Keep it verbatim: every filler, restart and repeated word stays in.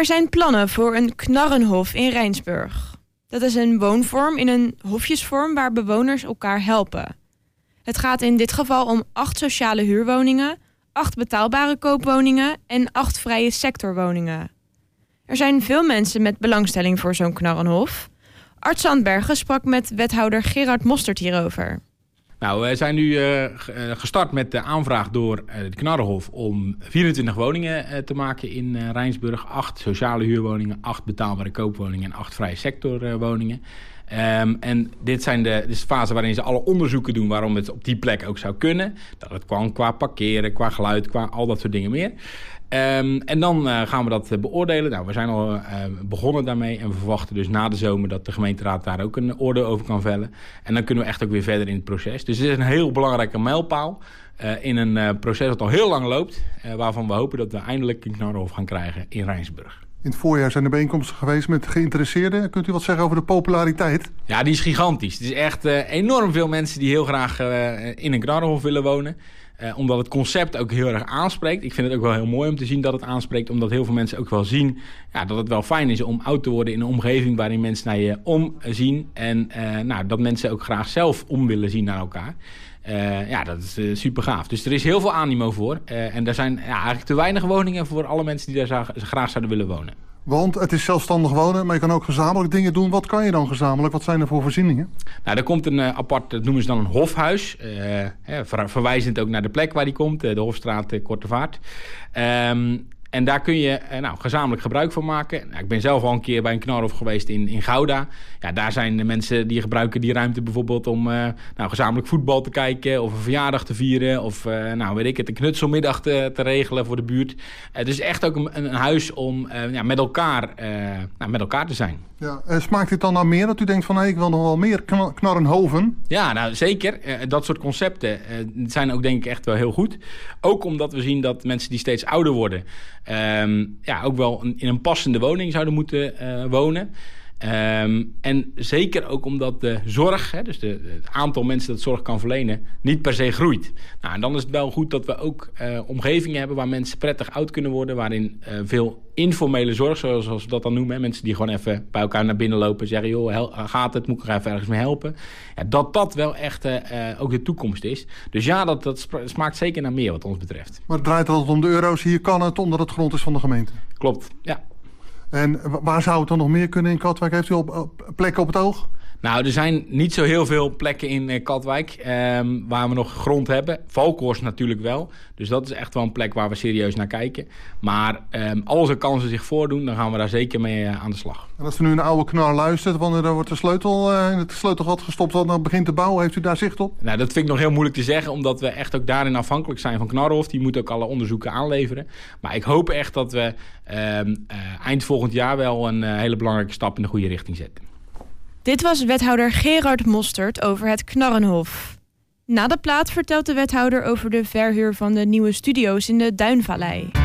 Er zijn plannen voor een knarrenhof in Rijnsburg. Dat is een woonvorm in een hofjesvorm waar bewoners elkaar helpen. Het gaat in dit geval om acht sociale huurwoningen, acht betaalbare koopwoningen en acht vrije sectorwoningen. Er zijn veel mensen met belangstelling voor zo'n knarrenhof. Art Zandbergen sprak met wethouder Gerard Mostert hierover. Nou, we zijn nu uh, gestart met de aanvraag door uh, het Knarrenhof om vierentwintig woningen uh, te maken in uh, Rijnsburg. acht sociale huurwoningen, acht betaalbare koopwoningen en acht vrije sectorwoningen. Uh, um, en dit zijn de, dit is de fase waarin ze alle onderzoeken doen waarom het op die plek ook zou kunnen. Dat het kwam qua parkeren, qua geluid, qua al dat soort dingen meer. Um, en dan uh, gaan we dat uh, beoordelen. Nou, we zijn al uh, begonnen daarmee en we verwachten dus na de zomer dat de gemeenteraad daar ook een oordeel over kan vellen. En dan kunnen we echt ook weer verder in het proces. Dus dit is een heel belangrijke mijlpaal uh, in een uh, proces dat al heel lang loopt, uh, waarvan we hopen dat we eindelijk een knarrenhof gaan krijgen in Rijnsburg. In het voorjaar zijn er bijeenkomsten geweest met geïnteresseerden. Kunt u wat zeggen over de populariteit? Ja, die is gigantisch. Het is echt uh, enorm veel mensen die heel graag uh, in een knarrenhof willen wonen. Uh, omdat het concept ook heel erg aanspreekt. Ik vind het ook wel heel mooi om te zien dat het aanspreekt. Omdat heel veel mensen ook wel zien ja, dat het wel fijn is om oud te worden in een omgeving waarin mensen naar je omzien. En uh, nou, dat mensen ook graag zelf om willen zien naar elkaar. Uh, ja, dat is uh, super gaaf. Dus er is heel veel animo voor. Uh, en er zijn ja, eigenlijk te weinig woningen voor alle mensen die daar graag zouden willen wonen. Want het is zelfstandig wonen, maar je kan ook gezamenlijk dingen doen. Wat kan je dan gezamenlijk? Wat zijn er voor voorzieningen? Nou, er komt een uh, apart, dat noemen ze dan een hofhuis. Uh, ver, verwijzend ook naar de plek waar die komt, uh, de Hofstraat uh, Kortevaart. Um, En daar kun je uh, nou, gezamenlijk gebruik van maken. Nou, ik ben zelf al een keer bij een knarrenhof geweest in, in Gouda. Ja, daar zijn de mensen die gebruiken die ruimte bijvoorbeeld om uh, nou, gezamenlijk voetbal te kijken of een verjaardag te vieren of uh, nou, weet ik het, een knutselmiddag te, te regelen voor de buurt. Uh, het is echt ook een, een huis om uh, ja, met, elkaar, uh, nou, met elkaar te zijn. Ja, uh, smaakt dit dan naar meer dat u denkt van hey, ik wil nog wel meer kn- knarrenhoven? Ja, nou zeker. Uh, dat soort concepten uh, zijn ook denk ik echt wel heel goed. Ook omdat we zien dat mensen die steeds ouder worden Um, ja, ook wel een, in een passende woning zouden moeten uh, wonen. Um, en zeker ook omdat de zorg, hè, dus de, het aantal mensen dat zorg kan verlenen, niet per se groeit. Nou, en dan is het wel goed dat we ook uh, omgevingen hebben waar mensen prettig oud kunnen worden, waarin uh, veel informele zorg, zoals, zoals we dat dan noemen, hè, mensen die gewoon even bij elkaar naar binnen lopen en zeggen, joh, hel- gaat het, moet ik er even ergens mee helpen. Ja, dat dat wel echt uh, ook de toekomst is. Dus ja, dat, dat smaakt zeker naar meer wat ons betreft. Maar het draait altijd om de euro's. Hier kan het, omdat het grond is van de gemeente. Klopt, ja. En waar zou het dan nog meer kunnen in Katwijk? Heeft u op, op plekken op het oog? Nou, er zijn niet zo heel veel plekken in uh, Katwijk um, waar we nog grond hebben. Valkhorst natuurlijk wel. Dus dat is echt wel een plek waar we serieus naar kijken. Maar um, als er kansen zich voordoen, dan gaan we daar zeker mee uh, aan de slag. En als u nu een oude knar luistert, wanneer er wordt de sleutel uh, in het sleutelgat gestopt, wat nou begint te bouwen, heeft u daar zicht op? Nou, dat vind ik nog heel moeilijk te zeggen, omdat we echt ook daarin afhankelijk zijn van Knarrenhof. Die moet ook alle onderzoeken aanleveren. Maar ik hoop echt dat we um, uh, eind volgend jaar wel een uh, hele belangrijke stap in de goede richting zetten. Dit was wethouder Gerard Mostert over het Knarrenhof. Na de plaat vertelt de wethouder over de verhuur van de nieuwe studio's in de Duinvallei.